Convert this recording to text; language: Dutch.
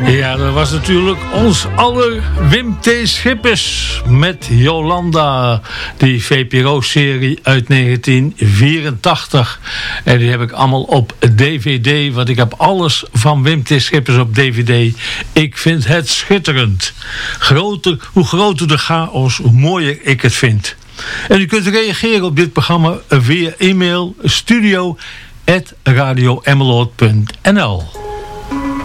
Ja, dat was natuurlijk ons aller Wim T. Schippers met Jolanda, die VPRO-serie uit 1984. En die heb ik allemaal op DVD, want ik heb alles van Wim T. Schippers op DVD. Ik vind het schitterend. Hoe groter de chaos, hoe mooier ik het vind. En u kunt reageren op dit programma via e-mail studio@radioemmeloord.nl.